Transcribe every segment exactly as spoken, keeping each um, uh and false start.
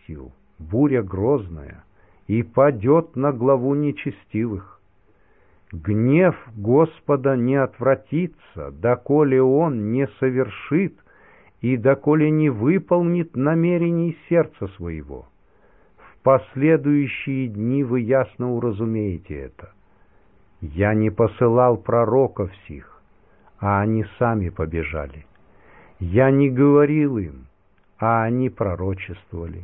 сил, буря грозная, и падет на главу нечестивых. Гнев Господа не отвратится, доколе Он не совершит и доколе не выполнит намерений сердца своего. В последующие дни вы ясно уразумеете это. Я не посылал пророков сих, а они сами побежали. Я не говорил им, а они пророчествовали.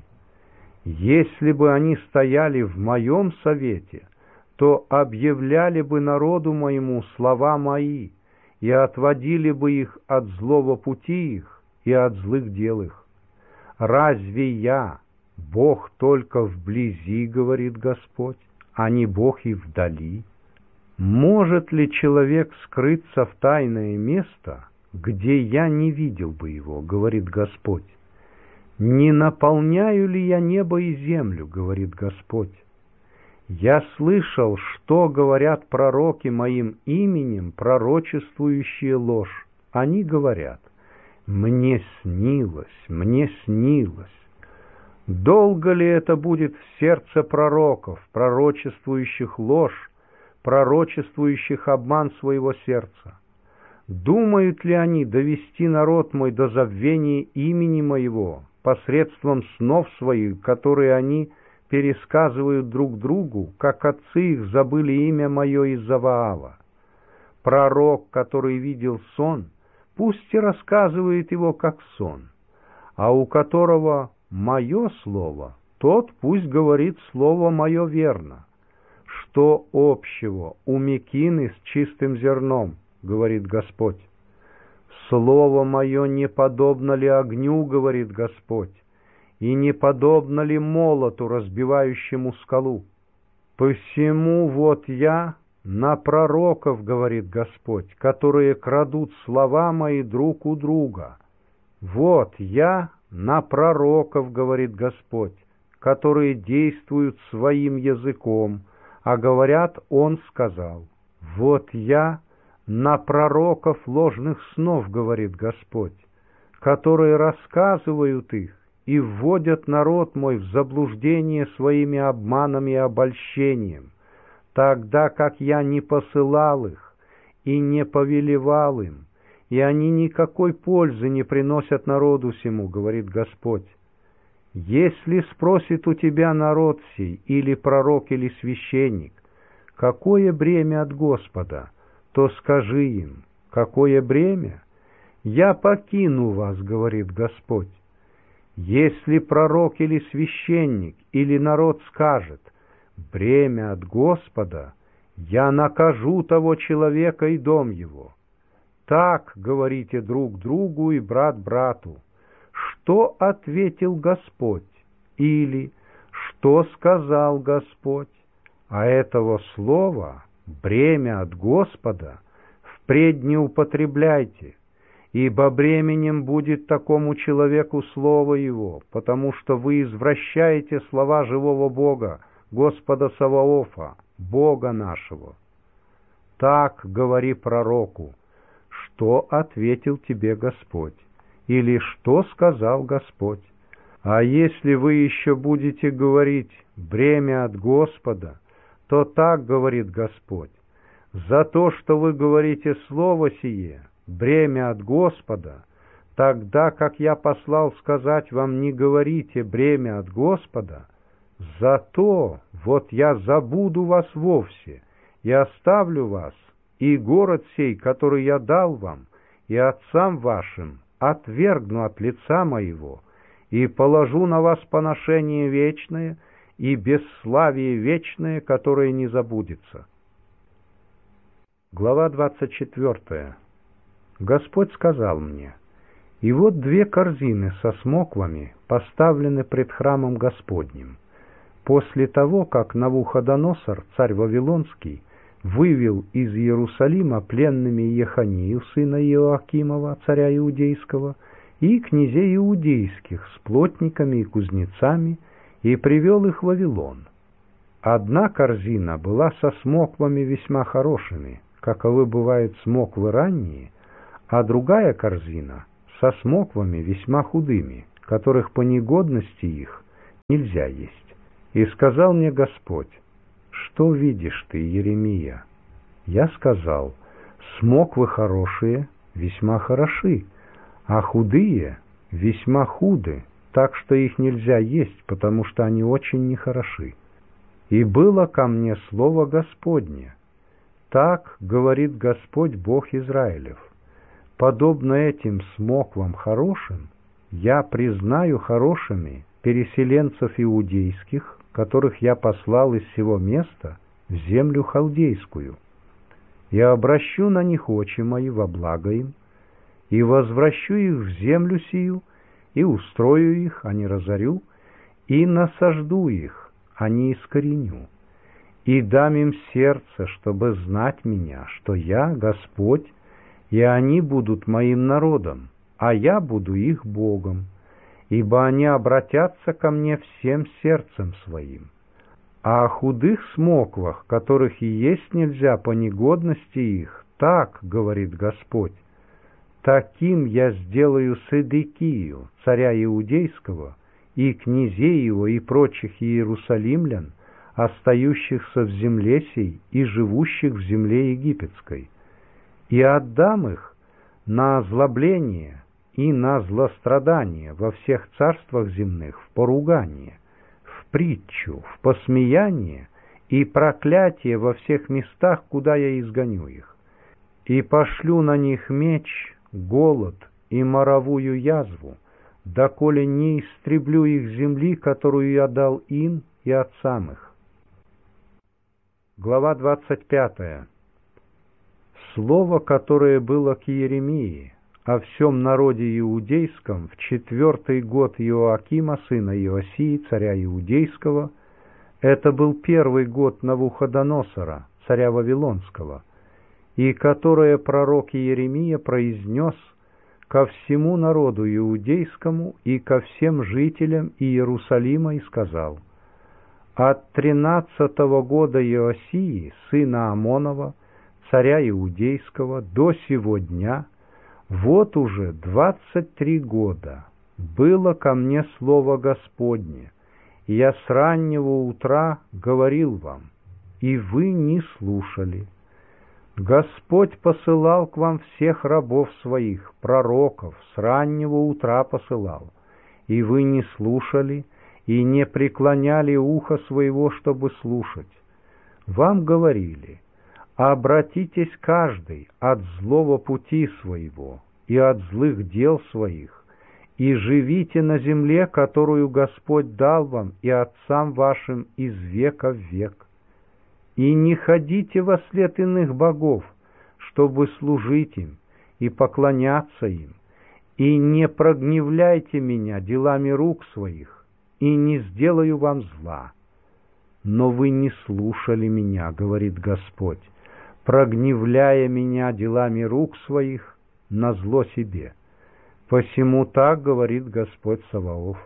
Если бы они стояли в моем совете, то объявляли бы народу моему слова мои и отводили бы их от злого пути их и от злых дел их. Разве я, Бог только вблизи, говорит Господь, а не Бог и вдали? Может ли человек скрыться в тайное место, где я не видел бы его, говорит Господь? Не наполняю ли я небо и землю, говорит Господь? Я слышал, что говорят пророки моим именем, пророчествующие ложь. Они говорят: мне снилось, мне снилось. Долго ли это будет в сердце пророков, пророчествующих ложь, пророчествующих обман своего сердца? Думают ли они довести народ мой до забвения имени моего посредством снов своих, которые они пересказывают друг другу, как отцы их забыли имя мое из-за Ваала? Пророк, который видел сон, пусть и рассказывает его как сон, а у которого мое слово, тот пусть говорит слово мое верно. Что общего у мекины с чистым зерном, говорит Господь? Слово мое не подобно ли огню, говорит Господь, и не подобно ли молоту, разбивающему скалу? Посему вот я на пророков, говорит Господь, которые крадут слова мои друг у друга. Вот я на пророков, говорит Господь, которые действуют своим языком, а говорят: Он сказал. Вот я на пророков ложных снов, говорит Господь, которые рассказывают их и вводят народ мой в заблуждение своими обманами и обольщением, тогда как я не посылал их и не повелевал им, и они никакой пользы не приносят народу сему, говорит Господь. Если спросит у тебя народ сей, или пророк, или священник, какое бремя от Господа, то скажи им: какое бремя? Я покину вас, говорит Господь. Если пророк или священник, или народ скажет: бремя от Господа, я накажу того человека и дом его. Так говорите друг другу и брат брату. Что ответил Господь? Или что сказал Господь? А этого слова, бремя от Господа, впредь не употребляйте, ибо бременем будет такому человеку слово его, потому что вы извращаете слова живого Бога, Господа Саваофа, Бога нашего. Так говори пророку: что ответил тебе Господь? Или что сказал Господь? А если вы еще будете говорить: бремя от Господа, то так говорит Господь: за то, что вы говорите слово сие, бремя от Господа, тогда как я послал сказать вам: не говорите бремя от Господа, зато вот я забуду вас вовсе и оставлю вас, и город сей, который я дал вам, и отцам вашим, отвергну от лица моего, и положу на вас поношение вечное и бесславие вечное, которое не забудется. Глава двадцать четвёртая. Господь сказал мне: и вот две корзины со смоквами поставлены пред храмом Господним, после того, как Навуходоносор, царь Вавилонский, вывел из Иерусалима пленными Еханию, сына Иоакимова, царя Иудейского, и князей иудейских с плотниками и кузнецами, и привел их в Вавилон. Одна корзина была со смоквами весьма хорошими, каковы бывают смоквы ранние, а другая корзина со смоквами весьма худыми, которых по негодности их нельзя есть. И сказал мне Господь: что видишь ты, Иеремия? Я сказал: смоквы хорошие, весьма хороши, а худые весьма худы, так что их нельзя есть, потому что они очень нехороши. И было ко мне слово Господне: так говорит Господь Бог Израилев: подобно этим смоквам хорошим, я признаю хорошими переселенцев иудейских, которых я послал из сего места в землю халдейскую. Я обращу на них очи мои во благо им, и возвращу их в землю сию, и устрою их, а не разорю, и насажду их, а не искореню, и дам им сердце, чтобы знать меня, что я Господь, и они будут моим народом, а я буду их Богом, ибо они обратятся ко мне всем сердцем своим. А о худых смоквах, которых и есть нельзя по негодности их, так говорит Господь: таким я сделаю Седекию, царя Иудейского, и князей его, и прочих иерусалимлян, остающихся в земле сей и живущих в земле египетской, и отдам их на озлобление и на злострадание во всех царствах земных, в поругание, в притчу, в посмеяние и проклятие во всех местах, куда я изгоню их. И пошлю на них меч, голод и моровую язву, доколе не истреблю их земли, которую я дал им и отцам их. Глава двадцать пятая. Слово, которое было к Иеремии о всем народе иудейском в четвертый год Иоакима, сына Иосии, царя Иудейского, это был первый год Навуходоносора, царя Вавилонского, и которое пророк Иеремия произнес ко всему народу иудейскому и ко всем жителям Иерусалима, и сказал: от тринадцатого года Иосии, сына Амонова, царя Иудейского, до сего дня, вот уже двадцать три года было ко мне слово Господне, и я с раннего утра говорил вам, и вы не слушали. Господь посылал к вам всех рабов своих, пророков, с раннего утра посылал, и вы не слушали и не преклоняли ухо своего, чтобы слушать. Вам говорили: обратитесь каждый от злого пути своего и от злых дел своих, и живите на земле, которую Господь дал вам и отцам вашим из века в век. И не ходите во след иных богов, чтобы служить им и поклоняться им, и не прогневляйте меня делами рук своих, и не сделаю вам зла. Но вы не слушали меня, говорит Господь, прогневляя меня делами рук своих на зло себе. Посему так говорит Господь Саваоф: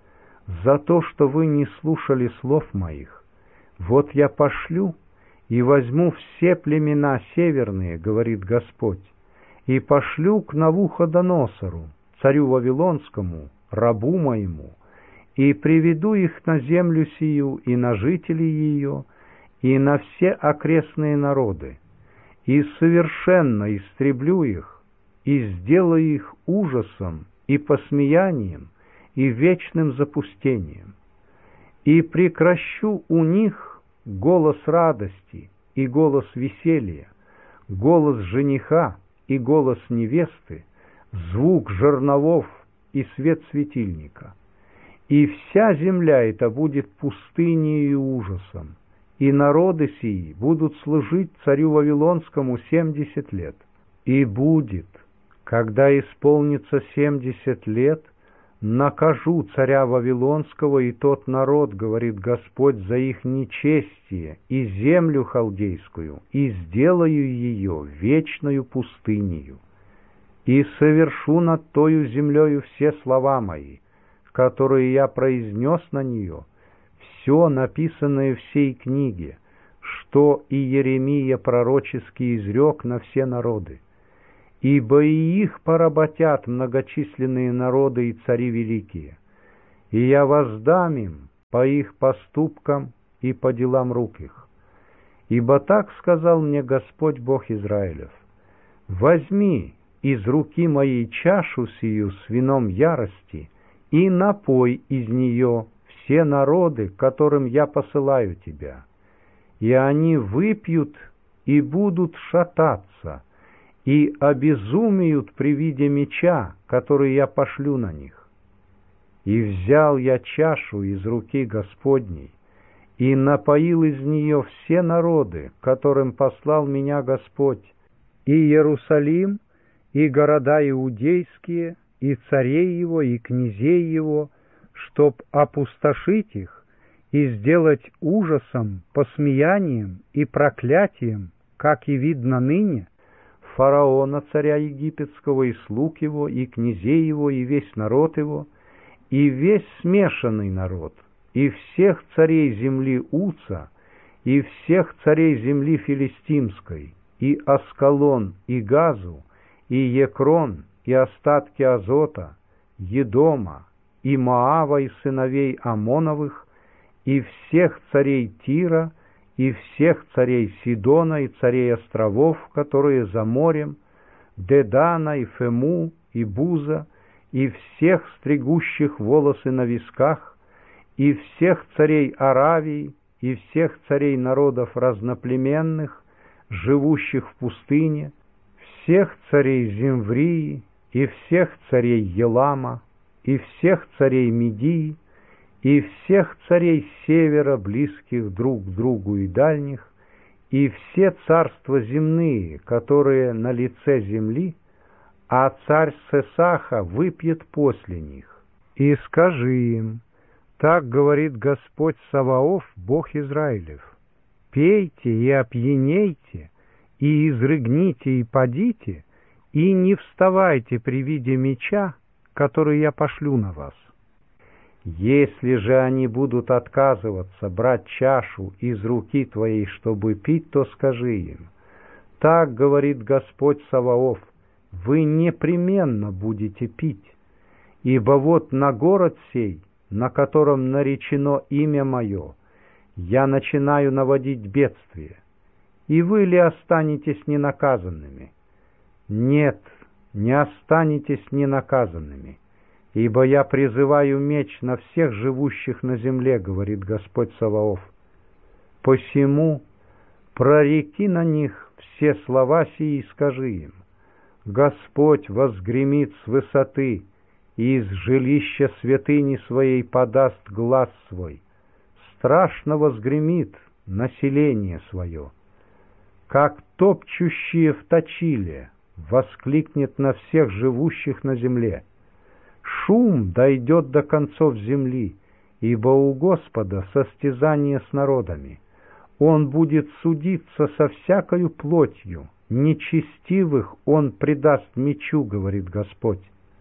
за то, что вы не слушали слов моих, вот я пошлю и возьму все племена северные, говорит Господь, и пошлю к Навуходоносору, царю Вавилонскому, рабу моему, и приведу их на землю сию и на жителей ее, и на все окрестные народы, и совершенно истреблю их, и сделаю их ужасом и посмеянием, и вечным запустением, и прекращу у них голос радости и голос веселья, голос жениха и голос невесты, звук жерновов и свет светильника. И вся земля эта будет пустыней и ужасом, и народы сии будут служить царю Вавилонскому семьдесят лет. И будет, когда исполнится семьдесят лет, накажу царя Вавилонского и тот народ, говорит Господь, за их нечестие, и землю халдейскую, и сделаю ее вечною пустынею. И совершу над тою землею все слова мои, которые я произнес на нее, все написанное в сей книге, что и Иеремия пророчески изрек на все народы. Ибо и их поработят многочисленные народы и цари великие, и я воздам им по их поступкам и по делам рук их. Ибо так сказал мне Господь Бог Израилев: возьми из руки моей чашу сию с вином ярости и напой из нее все народы, которым я посылаю тебя, и они выпьют и будут шататься, и обезумеют при виде меча, который я пошлю на них. И взял я чашу из руки Господней, и напоил из нее все народы, которым послал меня Господь, и Иерусалим, и города иудейские, и царей его, и князей его, чтоб опустошить их и сделать ужасом, посмеянием и проклятием, как и видно ныне, фараона, царя египетского, и слуг его, и князей его, и весь народ его, и весь смешанный народ, и всех царей земли Уца, и всех царей земли Филистимской, и Аскалон, и Газу, и Екрон, и остатки Азота, Едома, и Моава, и сыновей Амоновых, и всех царей Тира, и всех царей Сидона, и царей островов, которые за морем, Дедана, и Фему, и Буза, и всех стригущих волосы на висках, и всех царей Аравии, и всех царей народов разноплеменных, живущих в пустыне, всех царей Земврии, и всех царей Елама, и всех царей Медии, и всех царей севера, близких друг к другу и дальних, и все царства земные, которые на лице земли, а царь Сесаха выпьет после них. И скажи им: так говорит Господь Саваоф, Бог Израилев: пейте и опьянейте, и изрыгните и падите, и не вставайте при виде меча, который я пошлю на вас. Если же они будут отказываться брать чашу из руки твоей, чтобы пить, то скажи им: так говорит Господь Саваоф: вы непременно будете пить, ибо вот на город сей, на котором наречено имя мое, я начинаю наводить бедствие, и вы ли останетесь ненаказанными? Нет, не останетесь ненаказанными, ибо я призываю меч на всех живущих на земле, говорит Господь Саваоф. Посему прореки на них все слова сии и скажи им: Господь возгремит с высоты, и из жилища святыни своей подаст глас свой, страшно возгремит население свое, как топчущие в точиле, воскликнет на всех живущих на земле. Шум дойдет до концов земли, ибо у Господа состязание с народами. Он будет судиться со всякою плотью, нечестивых Он предаст мечу, говорит Господь.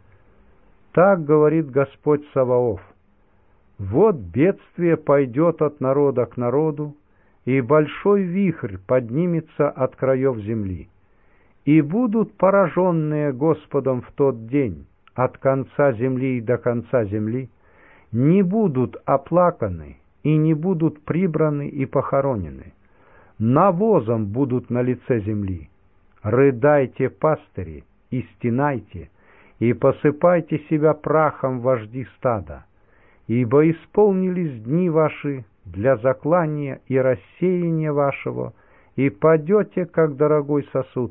Так говорит Господь Саваоф: вот бедствие пойдет от народа к народу, и большой вихрь поднимется от краев земли. И будут пораженные Господом в тот день, от конца земли и до конца земли, не будут оплаканы и не будут прибраны и похоронены. Навозом будут на лице земли. Рыдайте, пастыри, и стенайте, и посыпайте себя прахом, вожди стада, ибо исполнились дни ваши для заклания и рассеяния вашего, и падете, как дорогой сосуд.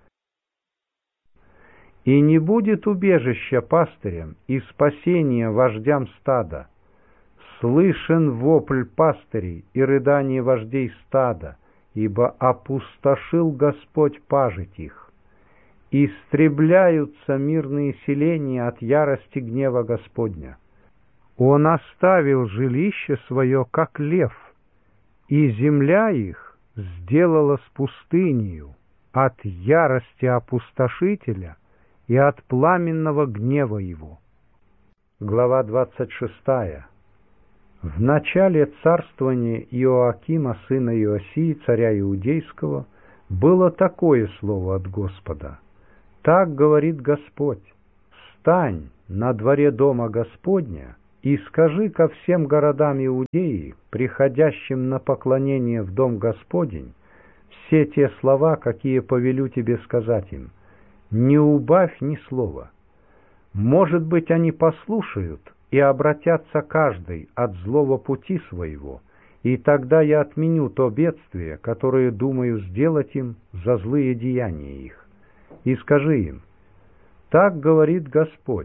И не будет убежища пастырям и спасения вождям стада. Слышен вопль пастырей и рыдание вождей стада, ибо опустошил Господь пажить их. Истребляются мирные селения от ярости гнева Господня. Он оставил жилище свое, как лев, и земля их сделалась пустынею от ярости опустошителя и от пламенного гнева его. Глава двадцать шестая. В начале царствования Иоакима, сына Иосии, царя Иудейского, было такое слово от Господа: так говорит Господь: стань на дворе дома Господня и скажи ко всем городам Иудеи, приходящим на поклонение в дом Господень, все те слова, какие повелю тебе сказать им. Не убавь ни слова. Может быть, они послушают и обратятся каждый от злого пути своего, и тогда я отменю то бедствие, которое думаю сделать им за злые деяния их. И скажи им: так говорит Господь,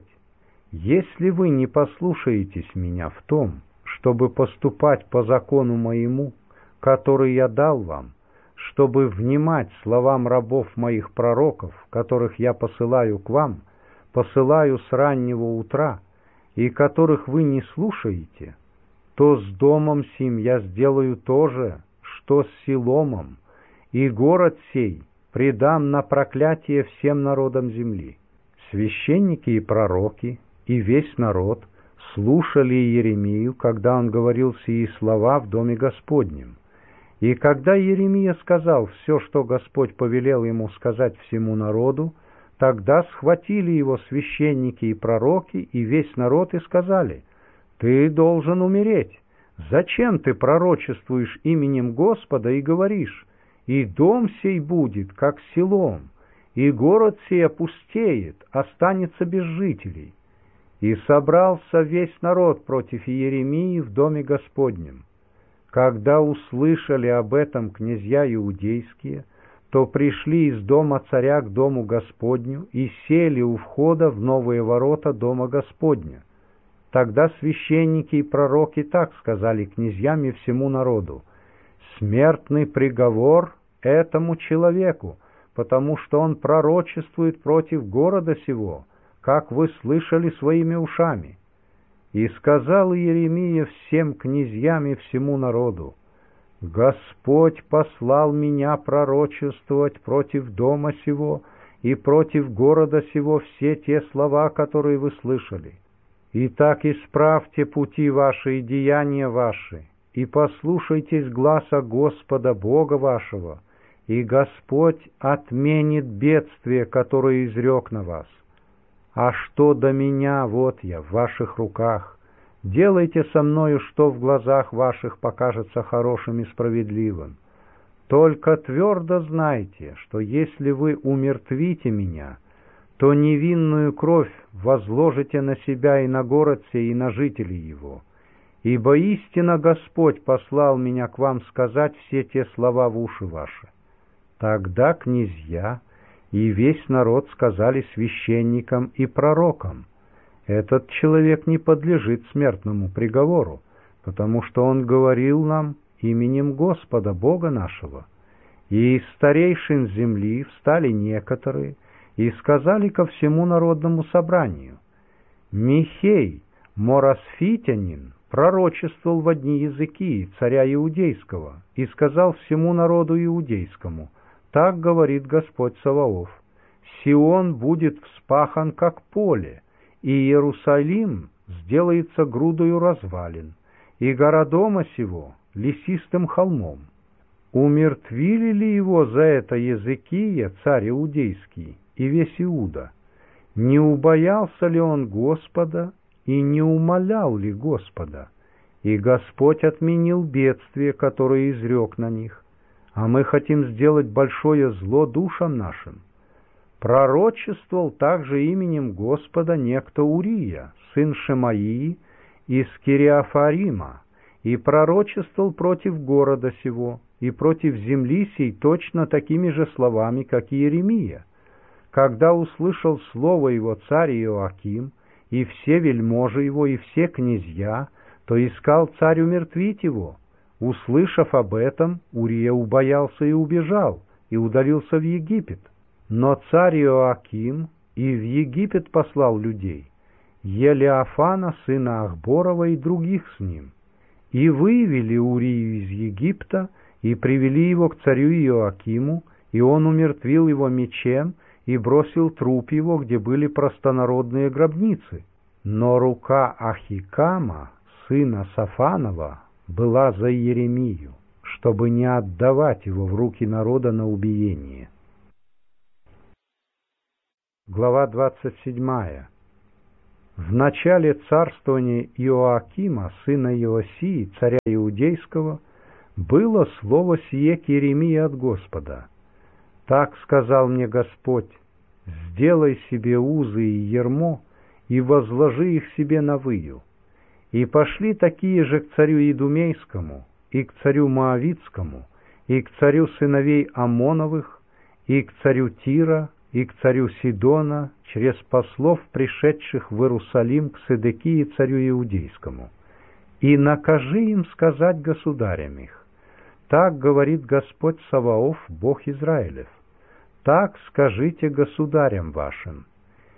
если вы не послушаетесь меня в том, чтобы поступать по закону моему, который я дал вам, чтобы внимать словам рабов моих пророков, которых я посылаю к вам, посылаю с раннего утра, и которых вы не слушаете, то с домом сим я сделаю то же, что с Силомом, и город сей предам на проклятие всем народам земли. Священники и пророки и весь народ слушали Иеремию, когда он говорил сии слова в доме Господнем. И когда Иеремия сказал все, что Господь повелел ему сказать всему народу, тогда схватили его священники и пророки и весь народ и сказали: «Ты должен умереть. Зачем ты пророчествуешь именем Господа и говоришь: и дом сей будет, как Силом, и город сей опустеет, останется без жителей?» И собрался весь народ против Иеремии в доме Господнем. Когда услышали об этом князья иудейские, то пришли из дома царя к дому Господню и сели у входа в новые ворота дома Господня. Тогда священники и пророки так сказали князьям и всему народу: «Смертный приговор этому человеку, потому что он пророчествует против города сего, как вы слышали своими ушами». И сказал Иеремия всем князьям и всему народу: «Господь послал меня пророчествовать против дома сего и против города сего все те слова, которые вы слышали. Итак, исправьте пути ваши и деяния ваши, и послушайтесь гласа Господа Бога вашего, и Господь отменит бедствие, которое изрек на вас. А что до меня, вот я, в ваших руках. Делайте со мною, что в глазах ваших покажется хорошим и справедливым. Только твердо знайте, что если вы умертвите меня, то невинную кровь возложите на себя и на город сей, и на жителей его. Ибо истинно Господь послал меня к вам сказать все те слова в уши ваши». Тогда князья и весь народ сказали священникам и пророкам: «Этот человек не подлежит смертному приговору, потому что он говорил нам именем Господа Бога нашего». И из старейшин земли встали некоторые и сказали ко всему народному собранию: «Михей, моросфитянин, пророчествовал в одни языки царя Иудейского и сказал всему народу иудейскому: так говорит Господь Саваоф: Сион будет вспахан, как поле, и Иерусалим сделается грудою развалин, и гора дома сего лесистым холмом». Умертвили ли его за это Езекия, царь иудейский, и весь Иуда? Не убоялся ли он Господа и не умолял ли Господа? И Господь отменил бедствие, которое изрек на них. А мы хотим сделать большое зло душам нашим. Пророчествовал также именем Господа некто Урия, сын Шемаии, из Кириафарима, и пророчествовал против города сего и против земли сей точно такими же словами, как и Иеремия. Когда услышал слово его царь Иоаким, и все вельможи его, и все князья, то искал царь умертвить его. Услышав об этом, Урия убоялся и убежал, и удалился в Египет. Но царь Иоаким и в Египет послал людей, Елиафана, сына Ахборова, и других с ним, и вывели Урию из Египта, и привели его к царю Иоакиму, и он умертвил его мечем, и бросил труп его, где были простонародные гробницы. Но рука Ахикама, сына Сафанова, была за Иеремию, чтобы не отдавать его в руки народа на убиение. Глава двадцать седьмая. В начале царствования Иоакима, сына Иосии, царя Иудейского, было слово сие к Иеремии от Господа. Так сказал мне Господь: сделай себе узы и ярмо, и возложи их себе на выю. И пошли такие же к царю Идумейскому, и к царю Моавитскому, и к царю сыновей Амоновых, и к царю Тира, и к царю Сидона, через послов, пришедших в Иерусалим к Седекии царю Иудейскому. И накажи им сказать государям их: так говорит Господь Саваоф, Бог Израилев, так скажите государям вашим: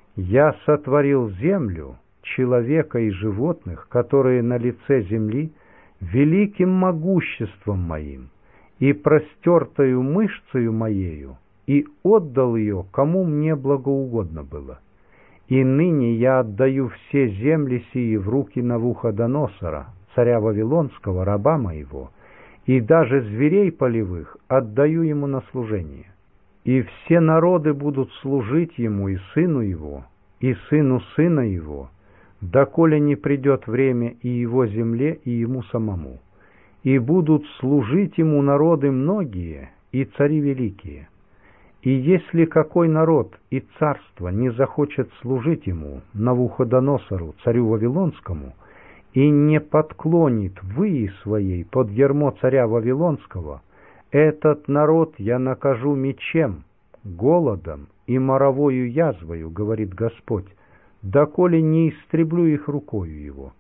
я сотворил землю, человека и животных, которые на лице земли, великим могуществом моим и простертою мышцею моею, и отдал ее, кому мне благоугодно было. И ныне я отдаю все земли сии в руки Навуходоносора, царя Вавилонского, раба моего, и даже зверей полевых отдаю ему на служение. И все народы будут служить ему и сыну его, и сыну сына его, доколе не придет время и его земле, и ему самому. И будут служить ему народы многие и цари великие. И если какой народ и царство не захочет служить ему, Навуходоносору, царю Вавилонскому, и не подклонит выи своей под ярмо царя Вавилонского, этот народ я накажу мечем, голодом и моровою язвою, говорит Господь, доколе не истреблю их рукою его.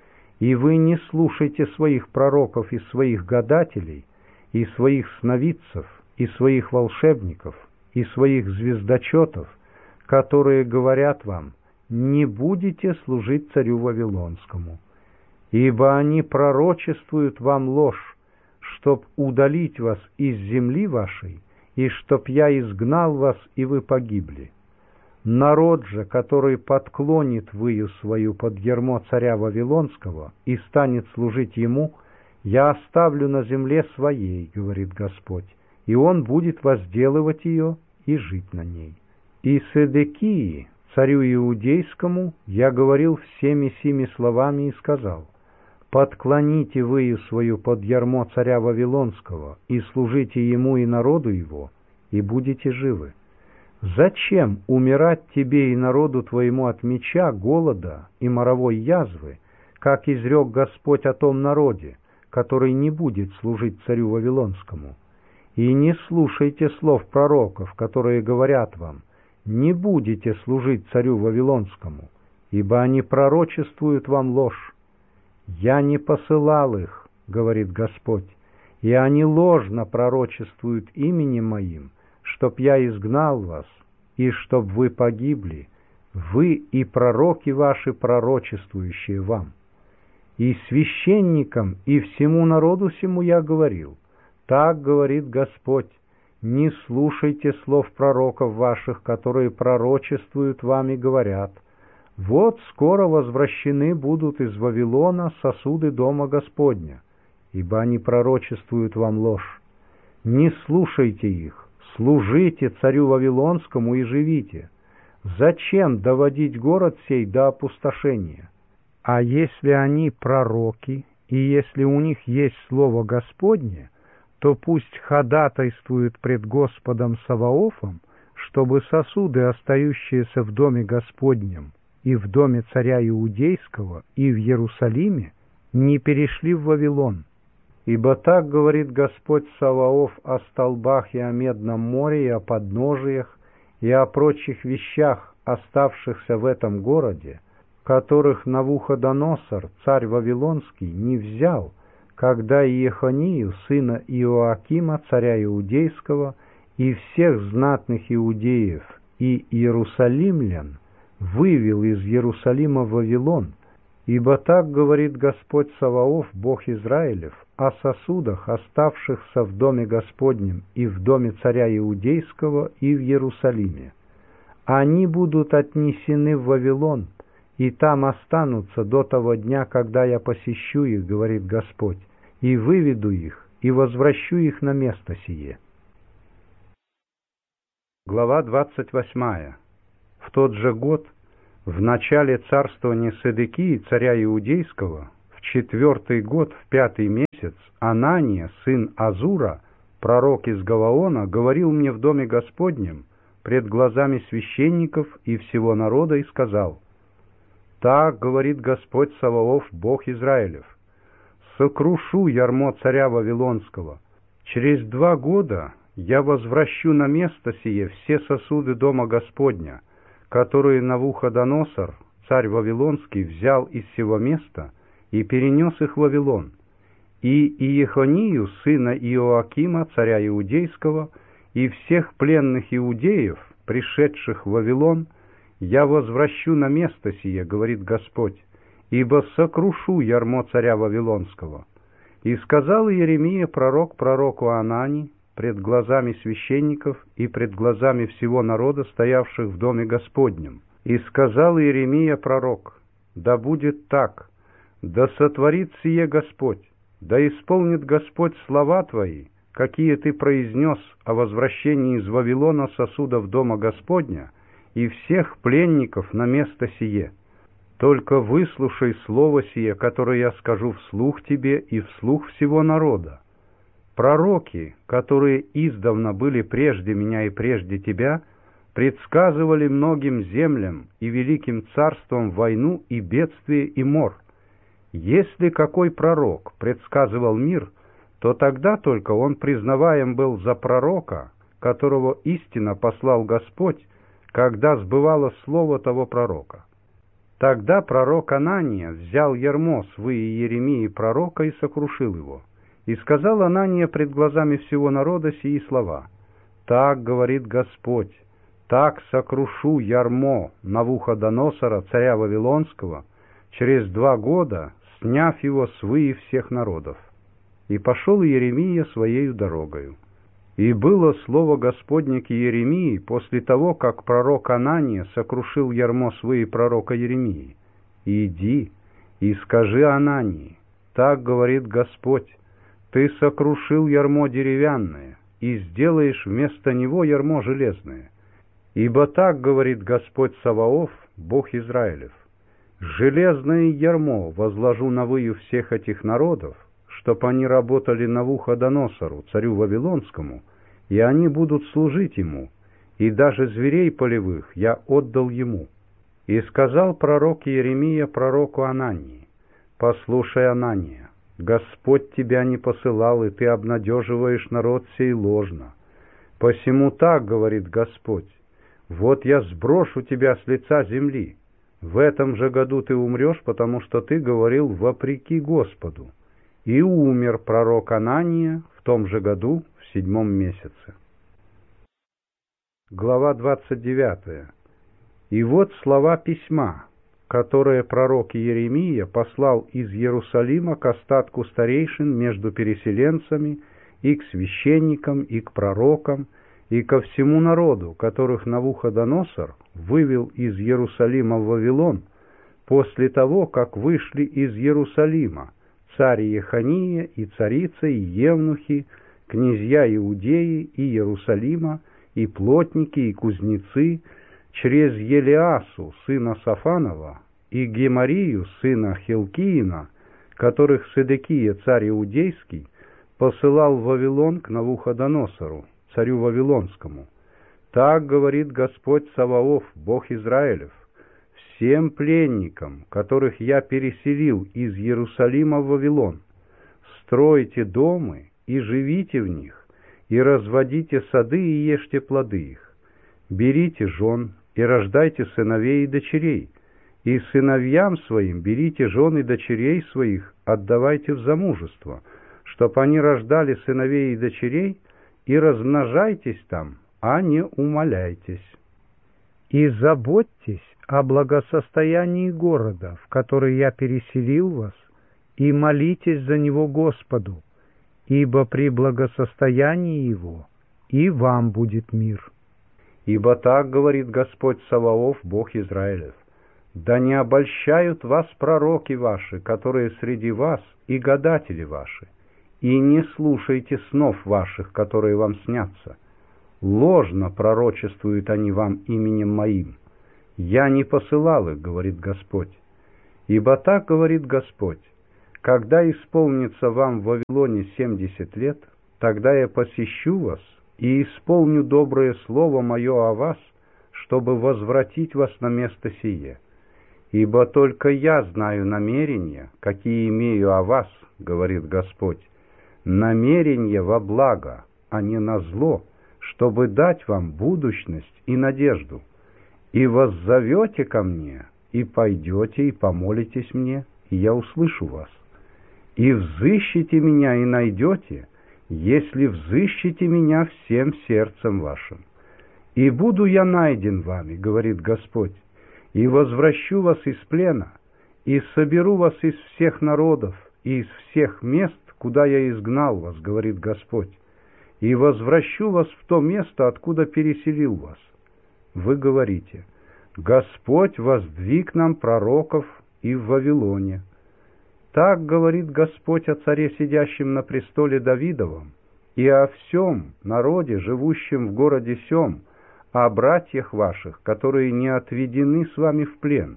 И вы не слушайте своих пророков и своих гадателей, и своих сновидцев, и своих волшебников, и своих звездочетов, которые говорят вам: не будете служить царю Вавилонскому, ибо они пророчествуют вам ложь, чтоб удалить вас из земли вашей, и чтоб я изгнал вас, и вы погибли. Народ же, который подклонит выю свою под ярмо царя Вавилонского и станет служить ему, я оставлю на земле своей, говорит Господь, и он будет возделывать ее и жить на ней. И Седекии, царю Иудейскому, я говорил всеми сими словами и сказал: подклоните выю свою под ярмо царя Вавилонского и служите ему и народу его, и будете живы. Зачем умирать тебе и народу твоему от меча, голода и моровой язвы, как изрек Господь о том народе, который не будет служить царю Вавилонскому? И не слушайте слов пророков, которые говорят вам: не будете служить царю Вавилонскому, ибо они пророчествуют вам ложь. Я не посылал их, говорит Господь, и они ложно пророчествуют именем моим, чтоб я изгнал вас, и чтоб вы погибли, вы и пророки ваши, пророчествующие вам. И священникам, и всему народу сему я говорил: так говорит Господь, не слушайте слов пророков ваших, которые пророчествуют вам и говорят: вот скоро возвращены будут из Вавилона сосуды дома Господня, ибо они пророчествуют вам ложь. Не слушайте их, служите царю Вавилонскому и живите. Зачем доводить город сей до опустошения? А если они пророки, и если у них есть слово Господне, то пусть ходатайствуют пред Господом Саваофом, чтобы сосуды, остающиеся в доме Господнем, и в доме царя Иудейского, и в Иерусалиме, не перешли в Вавилон. Ибо так говорит Господь Саваоф о столбах и о Медном море, и о подножиях, и о прочих вещах, оставшихся в этом городе, которых Навуходоносор, царь Вавилонский, не взял, когда Иехонию, сына Иоакима, царя Иудейского, и всех знатных иудеев и иерусалимлян вывел из Иерусалима в Вавилон, ибо так говорит Господь Саваоф, Бог Израилев, о сосудах, оставшихся в доме Господнем и в доме царя Иудейского и в Иерусалиме. Они будут отнесены в Вавилон, и там останутся до того дня, когда я посещу их, говорит Господь, и выведу их, и возвращу их на место сие. Глава двадцать восьмая. В тот же год В начале царствования Седекии, царя Иудейского, в четвертый год, в пятый месяц, Анания, сын Азура, пророк из Гаваона, говорил мне в доме Господнем пред глазами священников и всего народа и сказал: «Так говорит Господь Саваоф, Бог Израилев: сокрушу ярмо царя Вавилонского. Через два года я возвращу на место сие все сосуды дома Господня, которые Навуходоносор, царь Вавилонский, взял из сего места и перенес их в Вавилон, и Иехонию, сына Иоакима, царя Иудейского, и всех пленных иудеев, пришедших в Вавилон, я возвращу на место сие, говорит Господь, ибо сокрушу ярмо царя Вавилонского». И сказал Иеремия пророк пророку Анани пред глазами священников и пред глазами всего народа, стоявших в доме Господнем. И сказал Иеремия пророк: «Да будет так, да сотворит сие Господь, да исполнит Господь слова твои, какие ты произнес о возвращении из Вавилона сосудов дома Господня и всех пленников на место сие. Только выслушай слово сие, которое я скажу вслух тебе и вслух всего народа. Пророки, которые издавна были прежде меня и прежде тебя, предсказывали многим землям и великим царствам войну и бедствие и мор. Если какой пророк предсказывал мир, то тогда только он признаваем был за пророка, которого истинно послал Господь, когда сбывалось слово того пророка. Тогда пророк Анания взял ярмо свы Иеремии пророка и сокрушил его. И сказал Анания пред глазами всего народа сии слова: «Так говорит Господь, так сокрушу ярмо Навуходоносора, царя Вавилонского, через два года, сняв его с выи всех народов». И пошел Иеремия своею дорогою. И было слово Господне к Иеремии после того, как пророк Анания сокрушил ярмо свы пророка Иеремии: «Иди и скажи Анании: так говорит Господь, ты сокрушил ярмо деревянное, и сделаешь вместо него ярмо железное. Ибо так говорит Господь Саваоф, Бог Израилев: железное ярмо возложу на выю всех этих народов, чтоб они работали Навуходоносору, царю Вавилонскому, и они будут служить ему, и даже зверей полевых я отдал ему». И сказал пророк Иеремия пророку Анании: «Послушай, Анания, Господь тебя не посылал, и ты обнадеживаешь народ сей ложно. Посему так говорит Господь: вот я сброшу тебя с лица земли. В этом же году ты умрешь, потому что ты говорил вопреки Господу». И умер пророк Анания в том же году, в седьмом месяце. Глава двадцать девятая. И вот слова письма, которое пророк Иеремия послал из Иерусалима к остатку старейшин между переселенцами, и к священникам, и к пророкам, и ко всему народу, которых Навуходоносор вывел из Иерусалима в Вавилон, после того, как вышли из Иерусалима царь Иехония и царица, и евнухи, князья Иудеи и Иерусалима, и плотники, и кузнецы, через Елиасу, сына Сафанова, и Гемарию, сына Хилкиина, которых Седекия, царь Иудейский, посылал в Вавилон к Навуходоносору, царю Вавилонскому. Так говорит Господь Саваоф, Бог Израилев: всем пленникам, которых я переселил из Иерусалима в Вавилон, стройте дома и живите в них, и разводите сады и ешьте плоды их. Берите жен и рождайте сыновей и дочерей, и сыновьям своим берите жен и дочерей своих, отдавайте в замужество, чтоб они рождали сыновей и дочерей, и размножайтесь там, а не умаляйтесь. И заботьтесь о благосостоянии города, в который я переселил вас, и молитесь за него Господу, ибо при благосостоянии его и вам будет мир. Ибо так говорит Господь Саваоф, Бог Израилев: да не обольщают вас пророки ваши, которые среди вас, и гадатели ваши, и не слушайте снов ваших, которые вам снятся. Ложно пророчествуют они вам именем моим. Я не посылал их, говорит Господь. Ибо так говорит Господь: когда исполнится вам в Вавилоне семьдесят лет, тогда я посещу вас и исполню доброе слово мое о вас, чтобы возвратить вас на место сие. Ибо только я знаю намерения, какие имею о вас, говорит Господь, намерения во благо, а не на зло, чтобы дать вам будущность и надежду. И воззовете ко мне, и пойдете, и помолитесь мне, и я услышу вас. И взыщите меня, и найдете, если взыщите меня всем сердцем вашим. И буду я найден вами, говорит Господь, и возвращу вас из плена, и соберу вас из всех народов, и из всех мест, куда я изгнал вас, говорит Господь, и возвращу вас в то место, откуда переселил вас. Вы говорите: Господь воздвиг нам пророков и в Вавилоне. Так говорит Господь о царе, сидящем на престоле Давидовом, и о всем народе, живущем в городе сем, о братьях ваших, которые не отведены с вами в плен.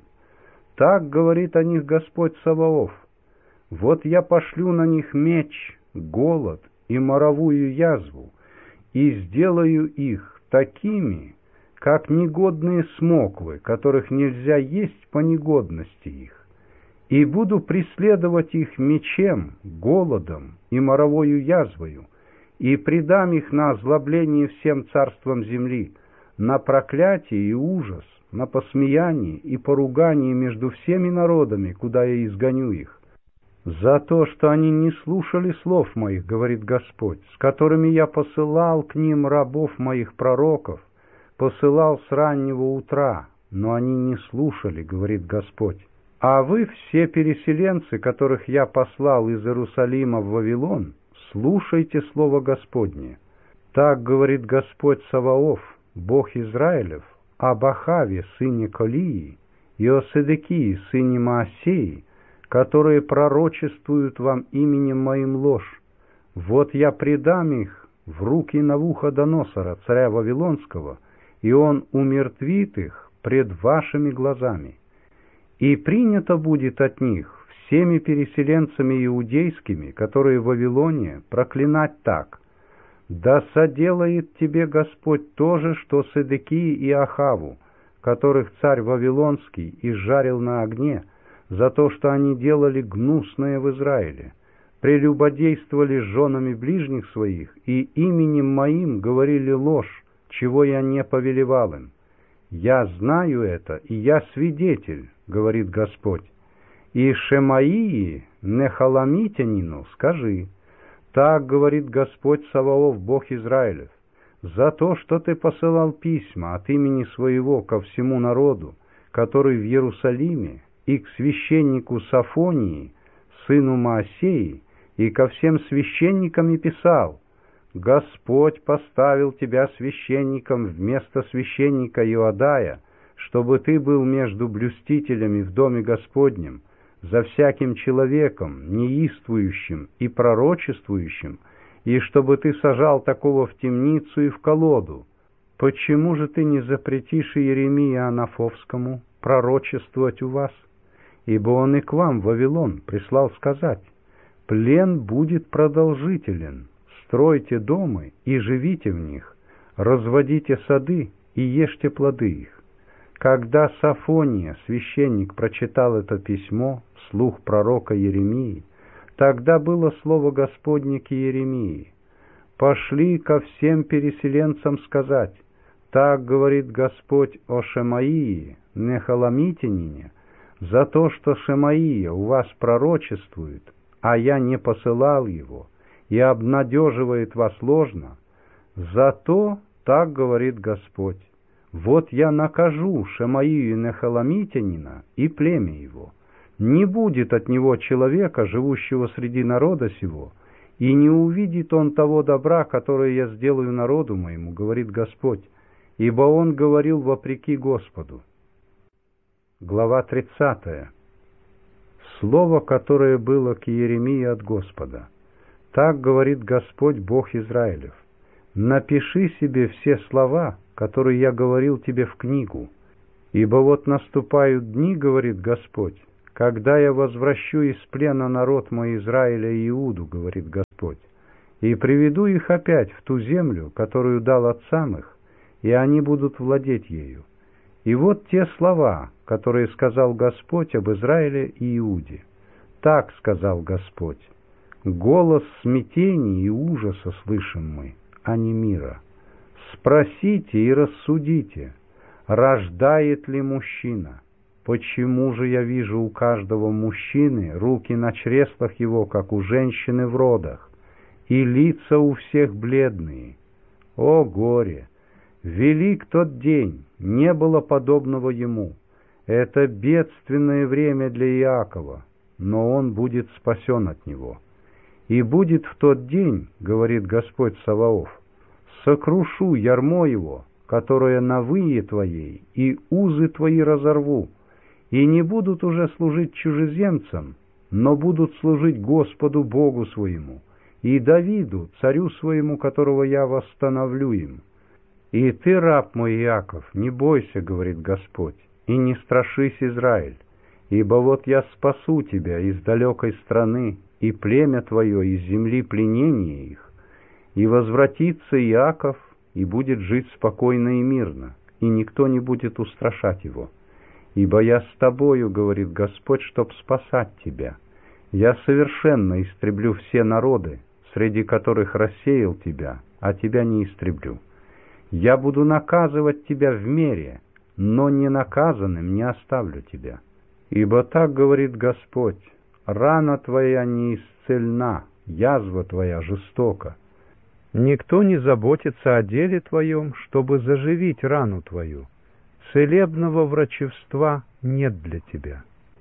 Так говорит о них Господь Саваоф: вот я пошлю на них меч, голод и моровую язву, и сделаю их такими, как негодные смоквы, которых нельзя есть по негодности их. И буду преследовать их мечем, голодом и моровою язвою, и предам их на озлобление всем царствам земли, на проклятие и ужас, на посмеяние и поругание между всеми народами, куда я изгоню их. За то, что они не слушали слов моих, говорит Господь, с которыми я посылал к ним рабов моих пророков, посылал с раннего утра, но они не слушали, говорит Господь. А вы, все переселенцы, которых я послал из Иерусалима в Вавилон, слушайте слово Господне. Так говорит Господь Саваоф, Бог Израилев, об Ахаве, сыне Колии, и о Седекии, сыне Маасеи, которые пророчествуют вам именем моим ложь. Вот я предам их в руки Навуходоносора, царя Вавилонского, и он умертвит их пред вашими глазами. И принято будет от них всеми переселенцами иудейскими, которые в Вавилоне, проклинать так: да соделает тебе Господь то же, что Седекии и Ахаву, которых царь Вавилонский изжарил на огне, за то, что они делали гнусное в Израиле, прелюбодействовали с женами ближних своих и именем моим говорили ложь, чего я не повелевал им. Я знаю это, и я свидетель, говорит Господь. И Шемаии, нехаламитянину, скажи: так говорит Господь Саваоф, Бог Израилев, за то, что ты посылал письма от имени своего ко всему народу, который в Иерусалиме, и к священнику Сафонии, сыну Маасеи, и ко всем священникам и писал: Господь поставил тебя священником вместо священника Иодая, чтобы ты был между блюстителями в доме Господнем, за всяким человеком, неистующим и пророчествующим, и чтобы ты сажал такого в темницу и в колоду. Почему же ты не запретишь Иеремии Анафовскому пророчествовать у вас? Ибо он и к вам, в Вавилон, прислал сказать: плен будет продолжителен, стройте дома и живите в них, разводите сады и ешьте плоды их. Когда Сафония, священник, прочитал это письмо вслух пророка Иеремии, тогда было слово Господне к Иеремии: «Пошли ко всем переселенцам сказать: так говорит Господь о Шемаии, нехаламитянине, за то, что Шемаия у вас пророчествует, а я не посылал его, и обнадеживает вас ложно. Зато так говорит Господь: вот я накажу Шемаию нехаламитянина и племя его. Не будет от него человека, живущего среди народа сего, и не увидит он того добра, которое я сделаю народу моему, говорит Господь, ибо он говорил вопреки Господу». Глава тридцатая. Слово, которое было к Иеремии от Господа. Так говорит Господь, Бог Израилев: напиши себе все слова, которые я говорил тебе в книгу, Ибо вот наступают дни, говорит Господь, когда я возвращу из плена народ мой Израиля и Иуду, говорит Господь, и приведу их опять в ту землю, которую дал отцам их, и они будут владеть ею. И вот те слова, которые сказал Господь об Израиле и Иуде. Так сказал Господь: голос смятения и ужаса слышим мы, а не мира. Спросите и рассудите, рождает ли мужчина? Почему же я вижу у каждого мужчины руки на чреслах его, как у женщины в родах, и лица у всех бледные? О горе! Велик тот день, не было подобного ему. Это бедственное время для Иакова, но он будет спасен от него. И будет в тот день, говорит Господь Саваоф, сокрушу ярмо его, которое на вые твоей, и узы твои разорву, и не будут уже служить чужеземцам, но будут служить Господу Богу своему, и Давиду, царю своему, которого я восстановлю им. И ты, раб мой Иаков, не бойся, говорит Господь, и не страшись, Израиль, ибо вот я спасу тебя из далекой страны, и племя твое из земли пленения их, и возвратится Иаков, и будет жить спокойно и мирно, и никто не будет устрашать его. Ибо я с тобою, говорит Господь, чтоб спасать тебя. Я совершенно истреблю все народы, среди которых рассеял тебя, а тебя не истреблю. Я буду наказывать тебя в мере, но не наказанным не оставлю тебя. Ибо так говорит Господь: рана твоя не исцельна, язва твоя жестока. Никто не заботится о деле твоем, чтобы заживить рану твою. Целебного врачевства нет для тебя.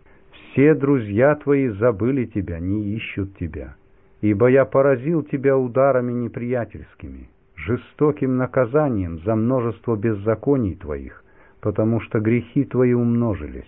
Все друзья твои забыли тебя, не ищут тебя. Ибо я поразил тебя ударами неприятельскими, жестоким наказанием за множество беззаконий твоих, потому что грехи твои умножились.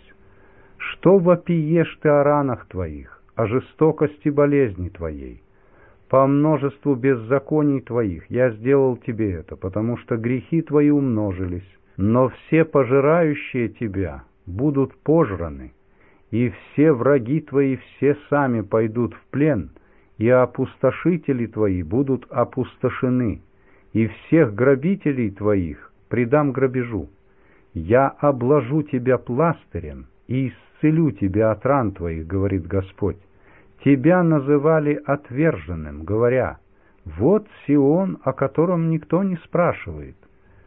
Что вопиешь ты о ранах твоих, о жестокости болезни твоей? По множеству беззаконий твоих я сделал тебе это, потому что грехи твои умножились. Но все пожирающие тебя будут пожраны, и все враги твои все сами пойдут в плен, и опустошители твои будут опустошены, и всех грабителей твоих предам грабежу. Я обложу тебя пластырем и исцелю тебя от ран твоих, говорит Господь. Тебя называли отверженным, говоря: вот Сион, о котором никто не спрашивает.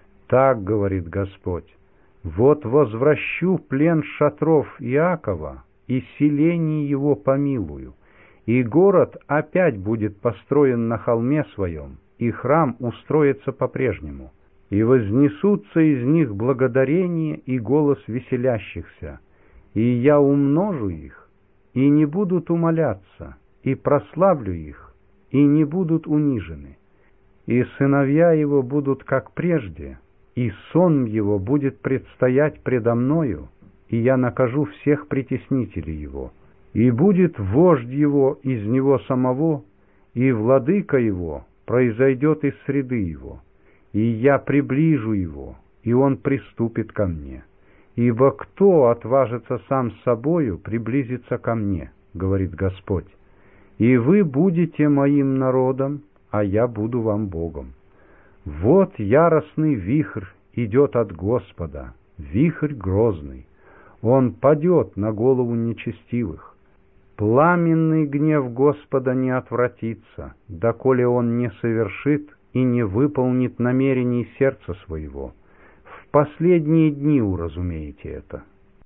Так говорит Господь: вот возвращу плен шатров Иакова, и селений его помилую, и город опять будет построен на холме своем, и храм устроится по-прежнему, и вознесутся из них благодарение и голос веселящихся, и я умножу их, и не будут умоляться, и прославлю их, и не будут унижены, и сыновья его будут как прежде, и сон его будет предстоять предо мною, и я накажу всех притеснителей его. И будет вождь его из него самого, и владыка его произойдет из среды его, и я приближу его, и он приступит ко мне. Ибо кто отважится сам с собою приблизиться ко мне, говорит Господь, и вы будете моим народом, а я буду вам Богом. Вот яростный вихрь идет от Господа, вихрь грозный. Он падет на голову нечестивых. Пламенный гнев Господа не отвратится, доколе он не совершит и не выполнит намерений сердца своего. В последние дни уразумеете это.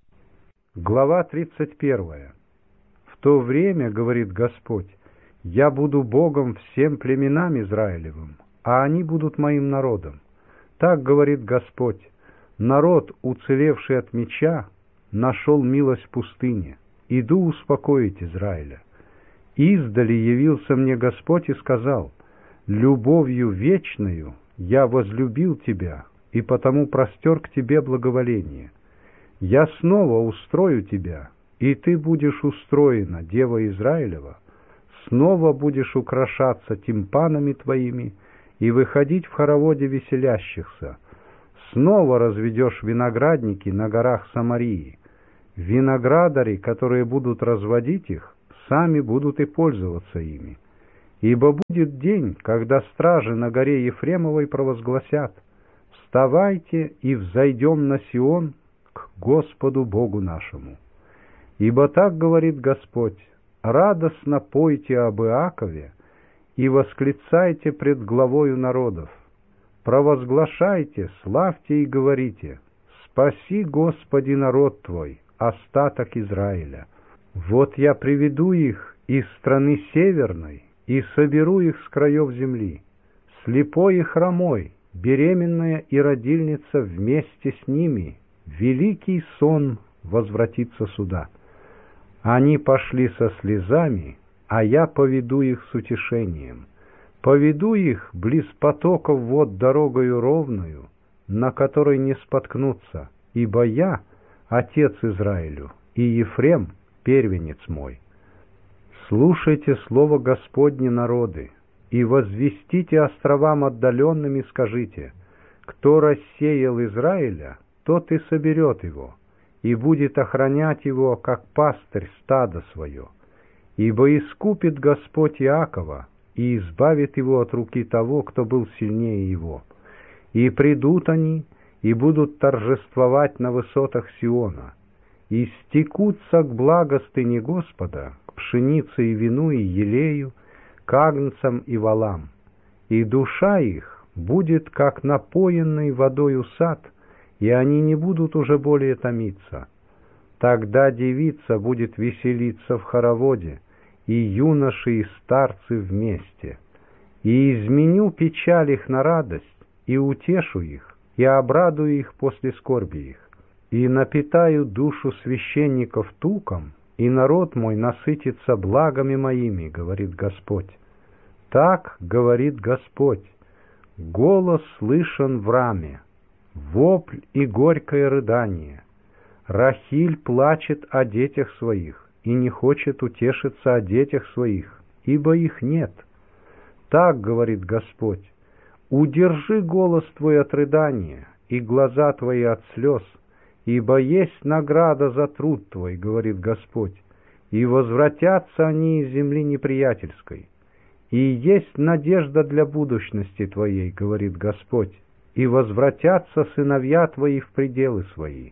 Глава тридцать первая. В то время, говорит Господь, я буду Богом всем племенам Израилевым, а они будут моим народом. Так говорит Господь: народ, уцелевший от меча, нашел милость в пустыне. Иду успокоить Израиля. Издали явился мне Господь и сказал: любовью вечною я возлюбил тебя, и потому простер к тебе благоволение. Я снова устрою тебя, и ты будешь устроена, дева Израилева, снова будешь украшаться тимпанами твоими и выходить в хороводе веселящихся. снова разведешь виноградники на горах Самарии. Виноградари, которые будут разводить их, сами будут и пользоваться ими. Ибо будет день, когда стражи на горе Ефремовой провозгласят: «Вставайте и взойдем на Сион к Господу Богу нашему». Ибо так говорит Господь: радостно пойте об Иакове и восклицайте пред главою народов. Провозглашайте, славьте и говорите: спаси, Господи, народ Твой, остаток Израиля. Вот я приведу их из страны северной и соберу их с краев земли. Слепой и хромой, беременная и родильница вместе с ними, великий сон возвратится сюда. Они пошли со слезами, а я поведу их с утешением. Поведу их близ потоков вод дорогою ровную, на которой не споткнутся, ибо я — отец Израилю, и Ефрем — первенец мой. Слушайте слово Господне, народы, и возвестите островам отдаленным и скажите: кто рассеял Израиля, тот и соберет его, и будет охранять его, как пастырь стадо свое. Ибо искупит Господь Иакова и избавит его от руки того, кто был сильнее его. И придут они, и будут торжествовать на высотах Сиона, и стекутся к благостыне Господа, к пшенице и вину и елею, к агнцам и волам. И душа их будет, как напоенный водою сад, и они не будут уже более томиться. Тогда девица будет веселиться в хороводе, и юноши и старцы вместе. И изменю печаль их на радость, и утешу их, и обрадую их после скорби их. И напитаю душу священников туком, и народ мой насытится благами моими, говорит Господь. Так говорит Господь: голос слышен в раме, вопль и горькое рыдание. Рахиль плачет о детях своих и не хочет утешиться о детях своих, ибо их нет. Так говорит Господь: удержи голос твой от рыдания и глаза твои от слез, ибо есть награда за труд твой, говорит Господь, и возвратятся они из земли неприятельской. И есть надежда для будущности твоей, говорит Господь, и возвратятся сыновья твои в пределы свои.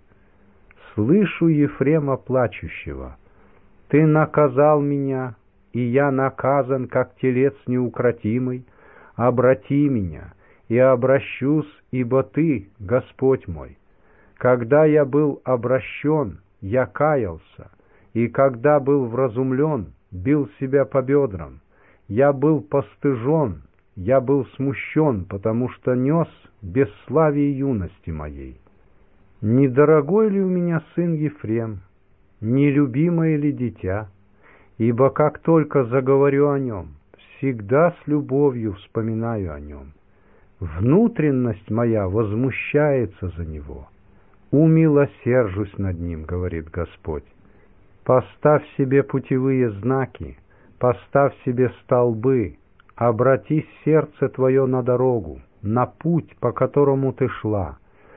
Слышу Ефрема плачущего: ты наказал меня, и я наказан, как телец неукротимый. Обрати меня, и обращусь, ибо ты, Господь мой. Когда я был обращен, я каялся, и когда был вразумлен, бил себя по бедрам. Я был постыжен, я был смущен, потому что нес бесславие юности моей. Недорогой ли у меня сын Ефрем, нелюбимое ли дитя? Ибо как только заговорю о нем, всегда с любовью вспоминаю о нем. Внутренность моя возмущается за него. Умилосержусь над ним, говорит Господь. Поставь себе путевые знаки, поставь себе столбы, обрати сердце твое на дорогу, на путь, по которому ты шла.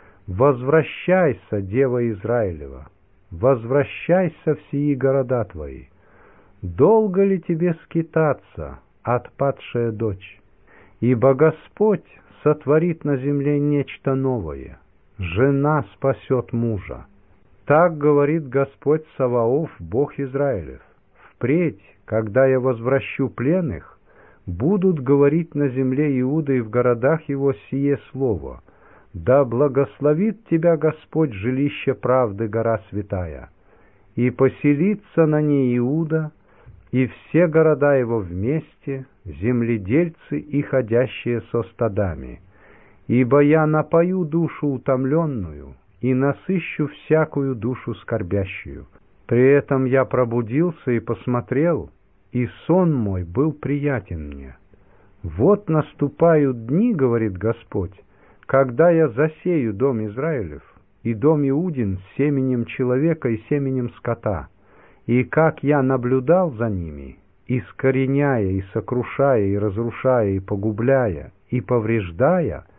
Возвращайся, Дева Израилева, возвращайся в сии города твои. Долго ли тебе скитаться, отпадшая дочь? Ибо Господь сотворит на земле нечто новое. Жена спасет мужа. Так говорит Господь Саваоф, Бог Израилев. Впредь, когда я возвращу пленных, будут говорить на земле Иуда и в городах его сие слово: да благословит тебя Господь, жилище правды, гора святая, и поселится на ней Иуда, и все города его вместе, земледельцы и ходящие со стадами. Ибо я напою душу утомленную и насыщу всякую душу скорбящую. При этом я пробудился и посмотрел, и сон мой был приятен мне. Вот наступают дни, говорит Господь, когда я засею дом Израилев и дом Иудин семенем человека и семенем скота, и как я наблюдал за ними, искореняя и сокрушая и разрушая и погубляя и повреждая,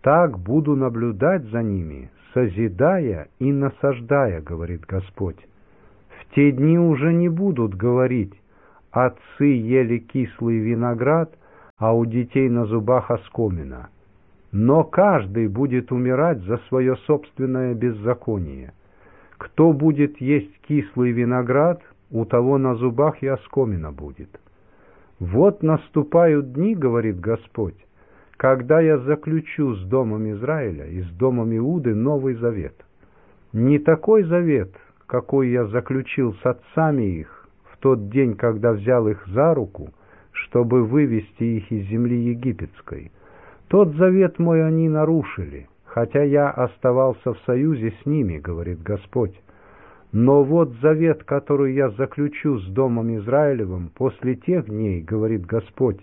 так буду наблюдать за ними, созидая и насаждая, говорит Господь. В те дни уже не будут говорить: отцы ели кислый виноград, а у детей на зубах оскомина. Но каждый будет умирать за свое собственное беззаконие. Кто будет есть кислый виноград, у того на зубах и оскомина будет. Вот наступают дни, говорит Господь, когда я заключу с домом Израиля и с домом Иуды новый завет. Не такой завет, какой я заключил с отцами их в тот день, когда взял их за руку, чтобы вывести их из земли египетской. Тот завет мой они нарушили, хотя я оставался в союзе с ними, говорит Господь. Но вот завет, который я заключу с домом Израилевым после тех дней, говорит Господь,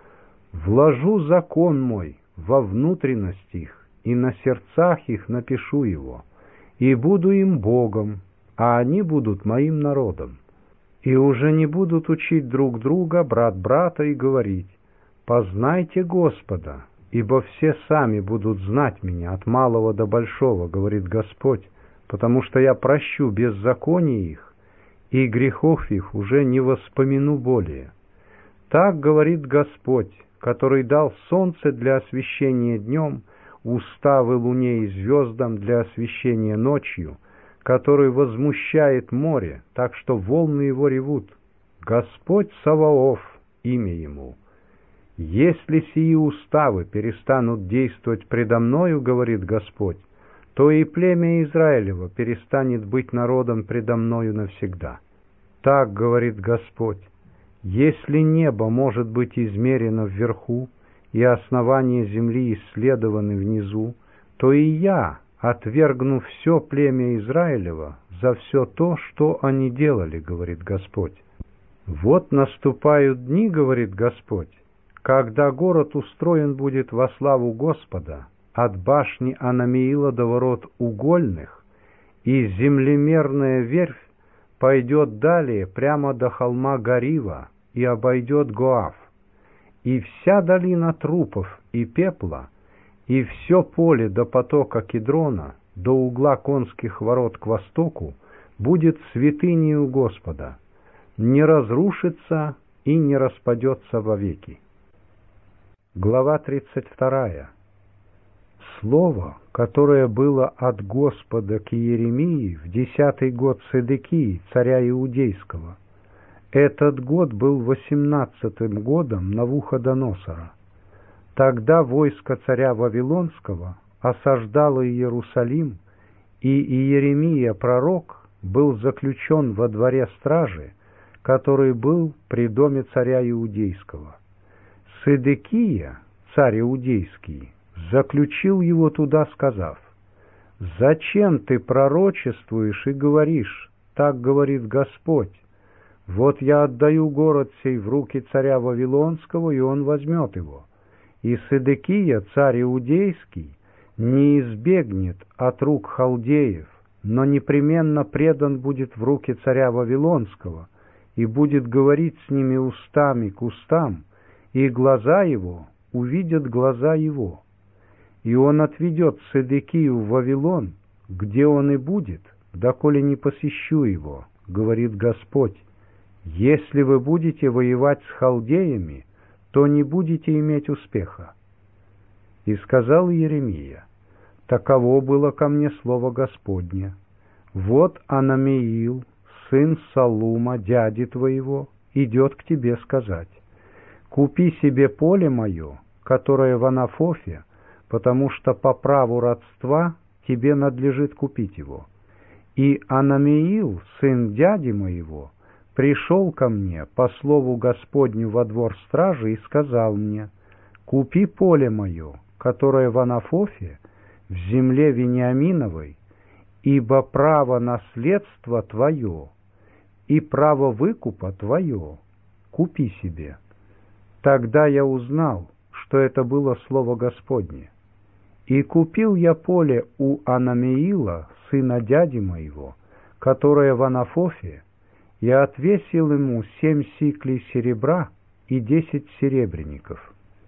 вложу закон мой во внутренность их, и на сердцах их напишу его, и буду им Богом, а они будут моим народом. И уже не будут учить друг друга, брат брата, и говорить: познайте Господа, ибо все сами будут знать меня от малого до большого, говорит Господь, потому что я прощу беззаконие их, и грехов их уже не воспомяну более. Так говорит Господь, который дал солнце для освещения днем, уставы луне и звездам для освещения ночью, который возмущает море, так что волны его ревут. Господь Саваоф, имя ему. Если сии уставы перестанут действовать предо мною, говорит Господь, то и племя Израилева перестанет быть народом предо мною навсегда. Так говорит Господь: если небо может быть измерено вверху, и основания земли исследованы внизу, то и я отвергну все племя Израилева за все то, что они делали, говорит Господь. Вот наступают дни, говорит Господь, когда город устроен будет во славу Господа, от башни Анамиила до ворот угольных, и землемерная верфь пойдет далее прямо до холма Гарива и обойдет Гоав, и вся долина трупов и пепла, и все поле до потока Кедрона, до угла конских ворот к востоку, будет святынею Господа, не разрушится и не распадется вовеки. Глава тридцать вторая. Слово, которое было от Господа к Иеремии в десятый год Седекии, царя Иудейского. Этот год был восемнадцатым годом Навуходоносора. Тогда войско царя Вавилонского осаждало Иерусалим, и Иеремия пророк был заключен во дворе стражи, который был при доме царя Иудейского. Седекия, царь Иудейский, заключил его туда, сказав: «Зачем ты пророчествуешь и говоришь, так говорит Господь? Вот я отдаю город сей в руки царя Вавилонского, и он возьмет его. И Седекия, царь Иудейский, не избегнет от рук халдеев, но непременно предан будет в руки царя Вавилонского, и будет говорить с ними устами к устам, и глаза его увидят глаза его. И он отведет Седекию в Вавилон, где он и будет, доколе не посещу его, говорит Господь. Если вы будете воевать с халдеями, то не будете иметь успеха». И сказал Иеремия: «Таково было ко мне слово Господне. Вот Анамиил, сын Салума, дяди твоего, идет к тебе сказать: купи себе поле мое, которое в Анафофе, потому что по праву родства тебе надлежит купить его. И Анамиил, сын дяди моего, пришел ко мне по слову Господню во двор стражи и сказал мне: купи поле мое, которое в Анафофе, в земле Вениаминовой, ибо право наследства твое и право выкупа твое, купи себе». Тогда я узнал, что это было слово Господне. И купил я поле у Анамиила, сына дяди моего, которое в Анафофе, и отвесил ему семь сиклей серебра и десять серебряников.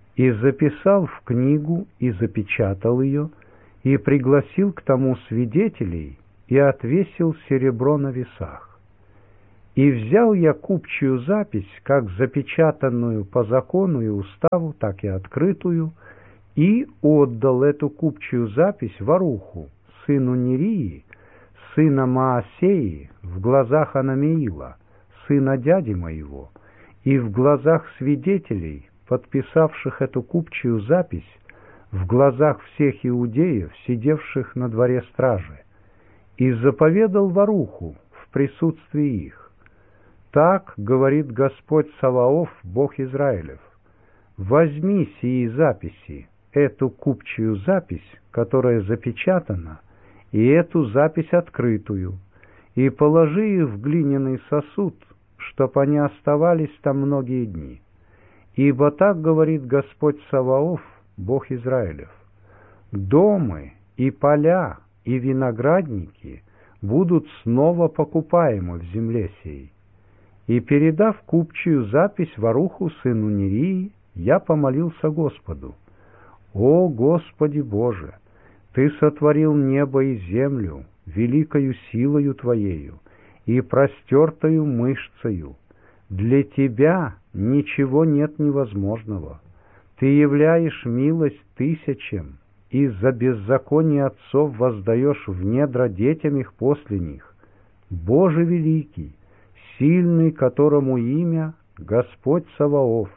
и записал в книгу, и запечатал ее, и пригласил к тому свидетелей, и отвесил серебро на весах. И взял я купчую запись, как запечатанную по закону и уставу, так и открытую, и отдал эту купчую запись Варуху, сыну Нерии, сына Маасеи, в глазах Анамиила, сына дяди моего, и в глазах свидетелей, подписавших эту купчую запись, в глазах всех иудеев, сидевших на дворе стражи, и заповедал Варуху в присутствии их. Так говорит Господь Саваоф, Бог Израилев: возьми сии записи, эту купчую запись, которая запечатана, и эту запись открытую, и положи их в глиняный сосуд, чтоб они оставались там многие дни. Ибо так говорит Господь Саваоф, Бог Израилев: домы и поля и виноградники будут снова покупаемы в земле сей. И, передав купчую запись Варуху, сыну Нерии, я помолился Господу: «О Господи Боже, Ты сотворил небо и землю великою силою Твоею и простертою мышцею. Для Тебя ничего нет невозможного. Ты являешь милость тысячам, и за беззаконие отцов воздаешь в недра детям их после них. Боже великий, сильный, которому имя Господь Саваоф,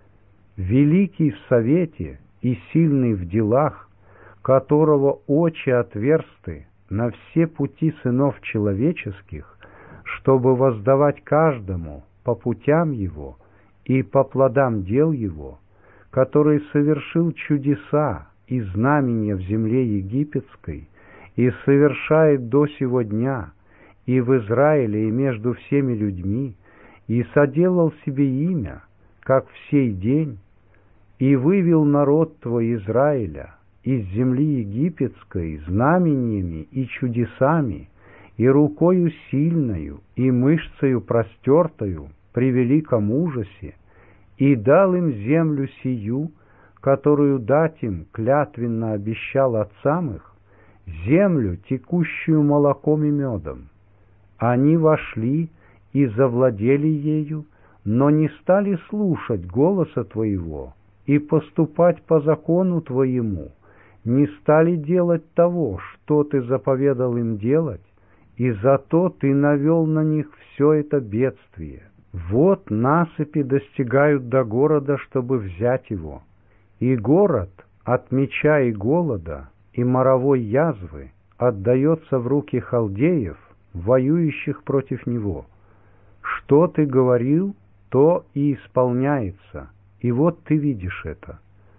великий в совете и сильный в делах, которого очи отверсты на все пути сынов человеческих, чтобы воздавать каждому по путям его и по плодам дел его, который совершил чудеса и знамения в земле египетской и совершает до сего дня и в Израиле, и между всеми людьми, и соделал себе имя, как в сей день, и вывел народ твой Израиля из земли египетской знамениями и чудесами, и рукою сильною, и мышцею простертою при великом ужасе, и дал им землю сию, которую дать им клятвенно обещал отцам их, землю, текущую молоком и медом. Они вошли и завладели ею, но не стали слушать голоса Твоего и поступать по закону Твоему, не стали делать того, что Ты заповедал им делать, и зато Ты навел на них все это бедствие. Вот насыпи достигают до города, чтобы взять его, и город от меча и голода и моровой язвы отдается в руки халдеев, воюющих против него. Что Ты говорил, то и исполняется, и вот Ты видишь это.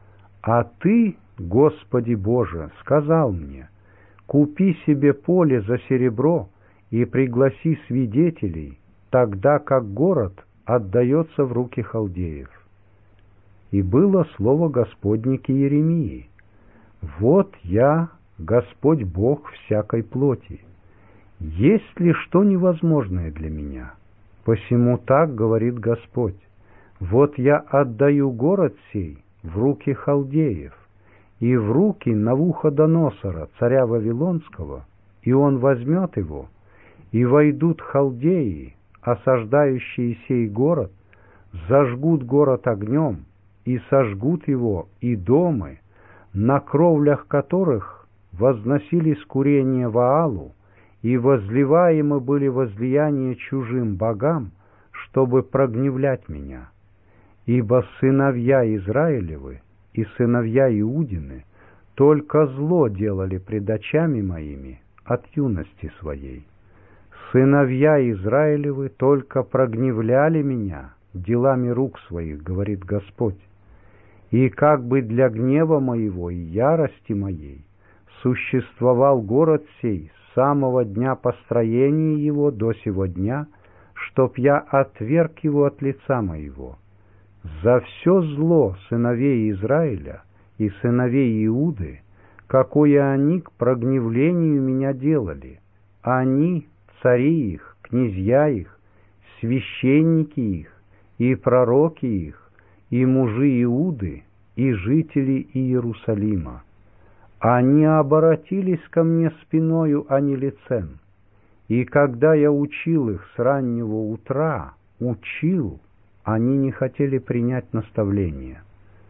А Ты, Господи Боже, сказал мне: купи себе поле за серебро и пригласи свидетелей, тогда как город отдается в руки халдеев. И было слово Господне к Иеремии: вот я, Господь Бог всякой плоти. Есть ли что невозможное для меня? Посему так говорит Господь: вот я отдаю город сей в руки халдеев и в руки Навуходоносора, царя Вавилонского, и он возьмет его, и войдут халдеи, осаждающие сей город, зажгут город огнем, и сожгут его и домы, на кровлях которых возносились курения Ваалу, и возливаемы были возлияния чужим богам, чтобы прогневлять меня. Ибо сыновья Израилевы и сыновья Иудины только зло делали пред очами моими от юности своей. Сыновья Израилевы только прогневляли меня делами рук своих, говорит Господь. И как бы для гнева моего и ярости моей существовал город сей с самого дня построения его до сего дня, чтоб я отверг его от лица моего. За все зло сыновей Израиля и сыновей Иуды, какое они к прогневлению меня делали, они, цари их, князья их, священники их, и пророки их, и мужи Иуды, и жители Иерусалима. Они обратились ко мне спиною, а не лицем. И когда я учил их с раннего утра, учил, они не хотели принять наставление.